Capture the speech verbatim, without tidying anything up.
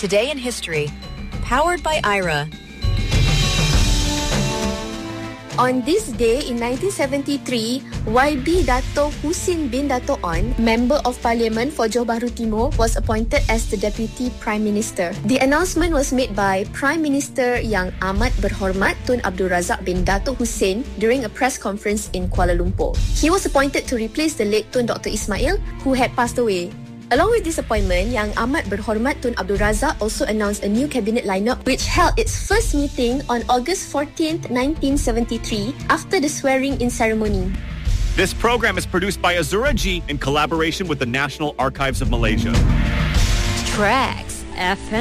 Today in History, powered by I R A. On this day in nineteen seventy-three, Y B Dato Husin bin Dato On, Member of Parliament for Johor Bahru Timur, was appointed as the Deputy Prime Minister. The announcement was made by Prime Minister Yang Amat Berhormat Tun Abdul Razak bin Dato Hussein during a press conference in Kuala Lumpur. He was appointed to replace the late Tun Doctor Ismail, who had passed away. Along with this appointment, Yang Amat Berhormat Tun Abdul Razak also announced a new cabinet lineup which held its first meeting on August fourteenth, nineteen seventy-three after the swearing-in ceremony. This program is produced by Azura G in collaboration with the National Archives of Malaysia. Tracks F M.